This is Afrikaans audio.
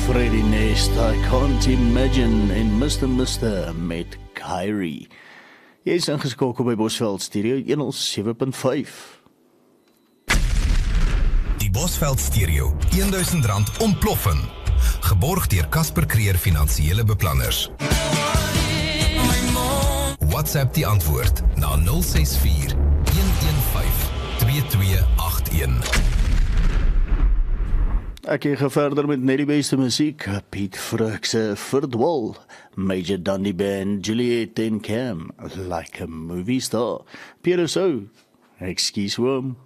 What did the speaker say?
Freddy Nest, I Can't Imagine en Mr. met Kyrie. Jy is ingeskakel by Bosveld Stereo 107.5. Die Bosveld Stereo R1000 ontploffing. Geborg deur Casper Creer Finansiële Beplanners. WhatsApp die antwoord na 064 115 2281. Ek gaan verder met net die beste musiek. Piet Vrug se Verdwal, Major Dundee Band, Juliet en Cam, Like a Movie Star. Pierre So, excuse me.